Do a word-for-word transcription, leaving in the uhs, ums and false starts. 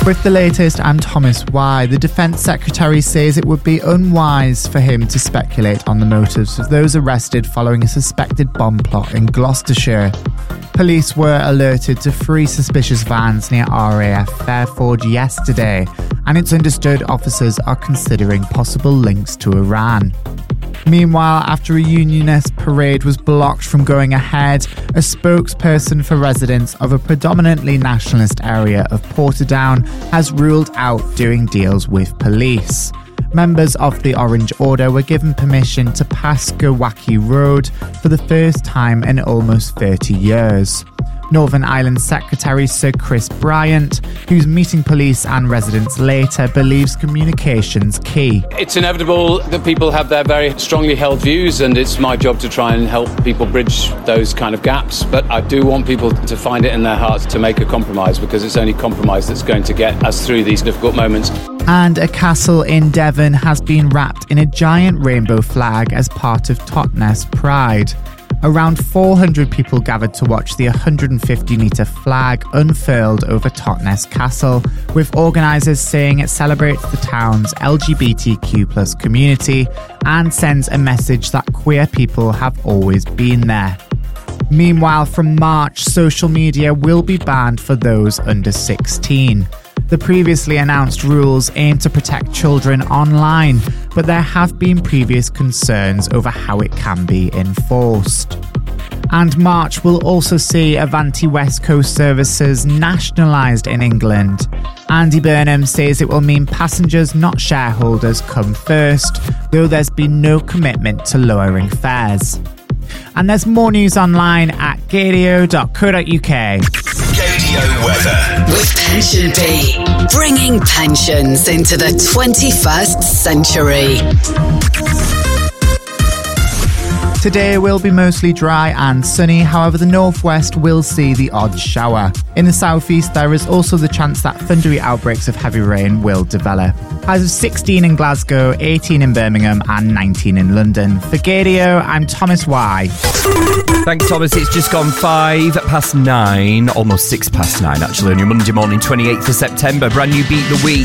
With the latest, I'm Thomas Y. The Defence Secretary says it would be unwise for him to speculate on the motives of those arrested following a suspected bomb plot in Gloucestershire. Police were alerted to three suspicious vans near R A F Fairford yesterday, and it's understood officers are considering possible links to Iran. Meanwhile, after a unionist parade was blocked from going ahead, a spokesperson for residents of a predominantly nationalist area of Portadown has ruled out doing deals with police. Members of the Orange Order were given permission to pass Gowaki Road for the first time in almost thirty years. Northern Ireland Secretary Sir Chris Bryant, who's meeting police and residents later, believes communication's key. It's inevitable that people have their very strongly held views, and it's my job to try and help people bridge those kind of gaps. But I do want people to find it in their hearts to make a compromise, because it's only compromise that's going to get us through these difficult moments. And a castle in Devon has been wrapped in a giant rainbow flag as part of Totnes Pride. Around four hundred people gathered to watch the one hundred fifty metre flag unfurled over Totnes Castle, with organisers saying it celebrates the town's L G B T Q plus community and sends a message that queer people have always been there. Meanwhile, from March, social media will be banned for those under sixteen. The previously announced rules aim to protect children online, but there have been previous concerns over how it can be enforced. And March will also see Avanti West Coast services nationalised in England. Andy Burnham says it will mean passengers, not shareholders, come first, though there's been no commitment to lowering fares. And there's more news online at gadio dot co dot uk. Gadio weather. With Pension Bee, bringing pensions into the twenty-first century. Today will be mostly dry and sunny, however the northwest will see the odd shower. In the southeast there is also the chance that thundery outbreaks of heavy rain will develop. Highs of sixteen in Glasgow, eighteen in Birmingham and nineteen in London. For Gadio, I'm Thomas Y. Thanks, Thomas. It's just gone five past nine, almost six past nine actually, on your Monday morning, twenty-eighth of September. Brand new Beat the Week.